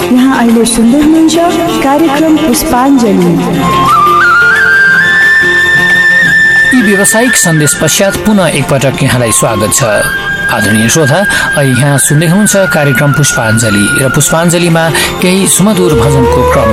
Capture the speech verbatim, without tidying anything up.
यहाँ अहिले सुन्दै हुनुहुन्छ कार्यक्रम पुष्पाञ्जली। यी व्यावसायिक सन्देश पश्चात पुनः एकपटक यहाँलाई स्वागत छ। आदरणीय श्रोता, अहिले यहाँ सुन्दै हुनुहुन्छ कार्यक्रम पुष्पाञ्जली र पुष्पाञ्जलीमा केही सुमधुर भजनको क्रम